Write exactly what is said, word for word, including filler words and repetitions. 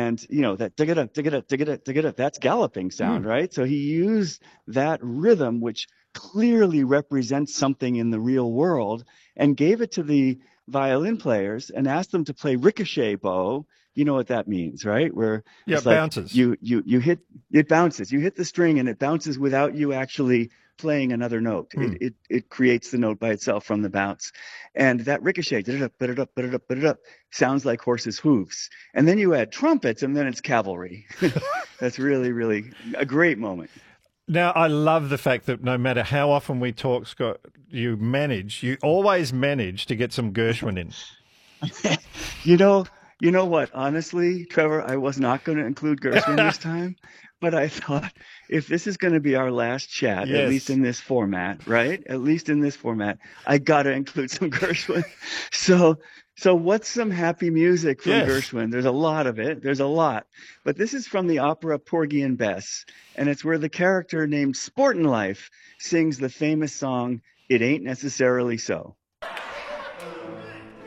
And, you know, that digga digga digga digga, that's galloping sound, Mm. right? So he used that rhythm, which clearly represents something in the real world, and gave it to the violin players and asked them to play ricochet bow. You know what that means, right? Where Yeah, it's like bounces. you you you hit, it bounces. You hit the string and it bounces without you actually playing another note. It Mm. it it creates the note by itself from the bounce. And that ricochet, da da da da da da, sounds like horses' hooves. And then you add trumpets, and then it's cavalry. That's really, really a great moment. Now, I love the fact that no matter how often we talk, Scott, you manage, you always manage to get some Gershwin in. You know, you know what? Honestly, Trevor, I was not going to include Gershwin this time, but I thought if this is going to be our last chat, at least Yes. in this format, right? At least in this format, I got to include some Gershwin. So, so what's some happy music from Yes. Gershwin? There's a lot of it. There's a lot, but this is from the opera Porgy and Bess, and it's where the character named Sportin' Life sings the famous song "It Ain't Necessarily So."